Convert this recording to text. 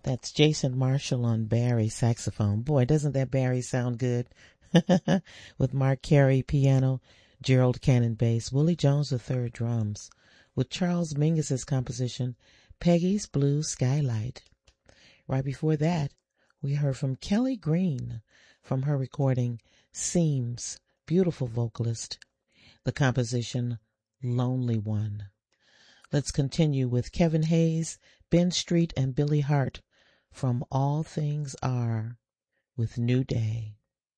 That's Jason Marshall on Barry saxophone. Boy, doesn't that Barry sound good? With Mark Carey piano, Gerald Cannon bass, Willie Jones III drums, with Charles Mingus's composition, Peggy's Blue Skylight. Right before that, we heard from Kelly Green from her recording Seams, beautiful vocalist, the composition Lonely One. Let's continue with Kevin Hayes, Ben Street, and Billy Hart from All Things Are with New Day.